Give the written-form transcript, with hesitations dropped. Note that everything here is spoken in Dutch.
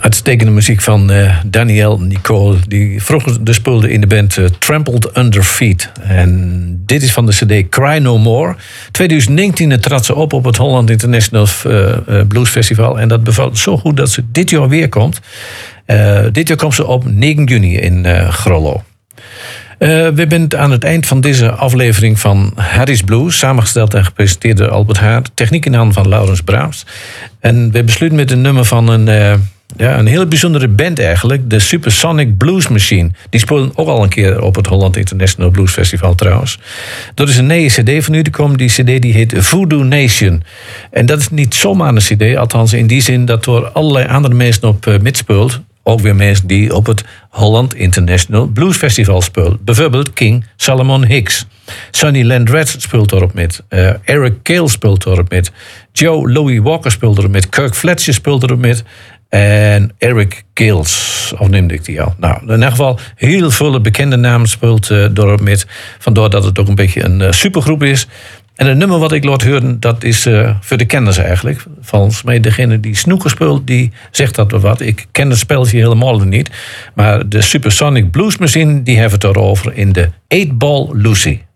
Uitstekende muziek van Danielle Nicole. Die vroeger speelde in de band Trampled Under Feet. En dit is van de cd Cry No More. 2019 trad ze op het Holland International Blues Festival. En dat bevalt zo goed dat ze dit jaar weer komt. Dit jaar komt ze op 9 juni in Grollo. We zijn aan het eind van deze aflevering van Harry's Blues. Samengesteld en gepresenteerd door Albert Haard. Techniek in handen van Laurens Braams. En we besluiten met een nummer van een hele bijzondere band eigenlijk. De Supersonic Blues Machine. Die speelden ook al een keer op het Holland International Blues Festival trouwens. Er is een nieuwe cd van u te komen. Die cd die heet Voodoo Nation. En dat is niet zomaar een cd. Althans in die zin dat er allerlei andere mensen op mitspeelt. Ook weer mensen die op het Holland International Blues Festival spelen. Bijvoorbeeld King Solomon Hicks. Sonny Landreth speelt erop met. Eric Cale speelt erop met. Joe Louis Walker speelt erop met. Kirk Fletcher speelt erop met. En Eric Gales, of noemde ik die al? Nou, in ieder geval heel veel bekende namen speelt erop met. Vandaar dat het ook een beetje een supergroep is. En het nummer wat ik laat horen, dat is voor de kenners eigenlijk. Volgens mij degene die snooker speelt, die zegt dat wel wat. Ik ken het spelletje helemaal niet. Maar de Supersonic Blues Machine, die hebben het erover in de 8-Ball Lucy.